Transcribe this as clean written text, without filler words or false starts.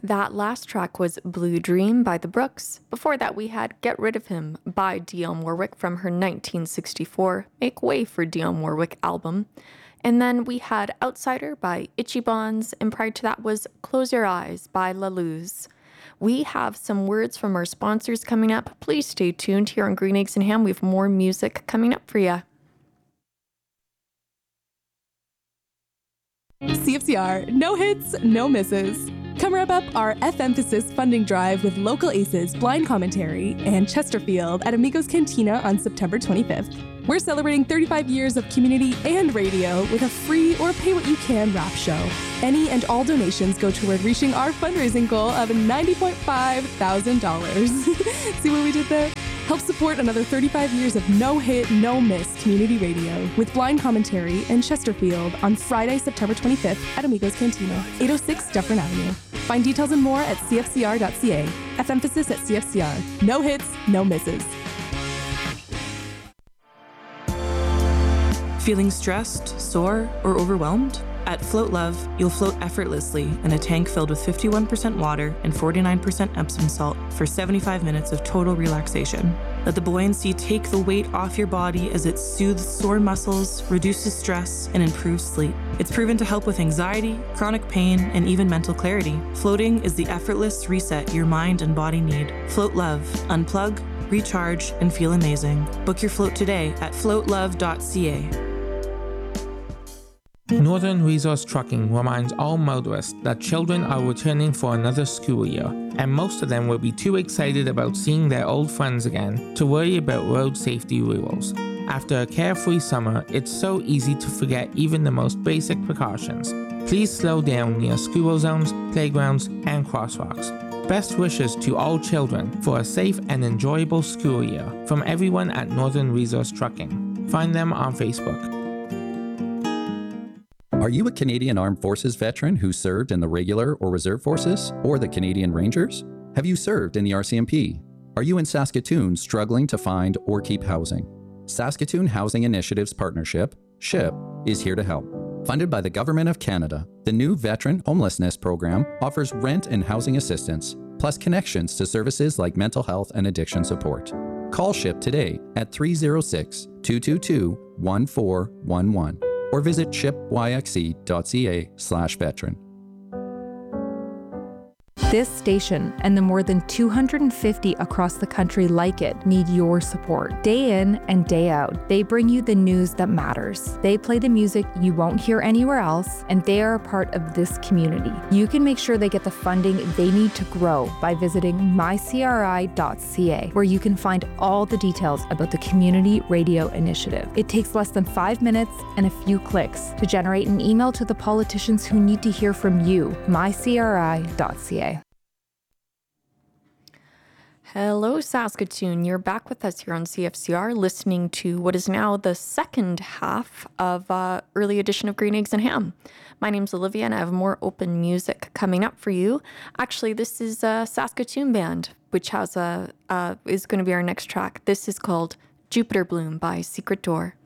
That last track was Blue Dream by the Brooks. Before that, we had Get Rid of Him by Dionne Warwick from her 1964 Make Way for Dionne Warwick album. And then we had Outsider by Itchy Bonds, and prior to that was Close Your Eyes by La Luz. We have some words from our sponsors coming up. Please stay tuned here on Green Eggs and Ham. We have more music coming up for you. CFCR, no hits, no misses. Come wrap up our F-Emphasis funding drive with local aces, blind commentary, and Chesterfield at Amigos Cantina on September 25th. We're celebrating 35 years of community and radio with a free or pay-what-you-can rap show. Any and all donations go toward reaching our fundraising goal of $90.5 thousand. See what we did there? Help support another 35 years of no-hit, no-miss community radio with blind commentary and Chesterfield on Friday, September 25th at Amigos Cantina, 806 Dufferin Avenue. Find details and more at cfcr.ca. F-Emphasis at CFCR. No hits, no misses. Feeling stressed, sore, or overwhelmed? At Float Love, you'll float effortlessly in a tank filled with 51% water and 49% Epsom salt for 75 minutes of total relaxation. Let the buoyancy take the weight off your body as it soothes sore muscles, reduces stress, and improves sleep. It's proven to help with anxiety, chronic pain, and even mental clarity. Floating is the effortless reset your mind and body need. Float Love. Unplug, recharge, and feel amazing. Book your float today at floatlove.ca. Northern Resource Trucking reminds all motorists that children are returning for another school year, and most of them will be too excited about seeing their old friends again to worry about road safety rules. After a carefree summer, it's so easy to forget even the most basic precautions. Please slow down near school zones, playgrounds, and crosswalks. Best wishes to all children for a safe and enjoyable school year from everyone at Northern Resource Trucking. Find them on Facebook. Are you a Canadian Armed Forces veteran who served in the regular or reserve forces or the Canadian Rangers? Have you served in the RCMP? Are you in Saskatoon struggling to find or keep housing? Saskatoon Housing Initiatives Partnership, SHIP, is here to help. Funded by the Government of Canada, the new Veteran Homelessness Program offers rent and housing assistance, plus connections to services like mental health and addiction support. Call SHIP today at 306-222-1411. or visit shipyxe.ca/veteran. This station and the more than 250 across the country like it need your support. Day in and day out, they bring you the news that matters. They play the music you won't hear anywhere else, and they are a part of this community. You can make sure they get the funding they need to grow by visiting mycri.ca, where you can find all the details about the Community Radio Initiative. It takes less than 5 minutes and a few clicks to generate an email to the politicians who need to hear from you. mycri.ca. Hello, Saskatoon. You're back with us here on CFCR, listening to what is now the second half of early edition of Green Eggs and Ham. My name's Olivia, and I have more open music coming up for you. Actually, this is a Saskatoon band, which has is going to be our next track. This is called Jupiter Bloom by Secret Door.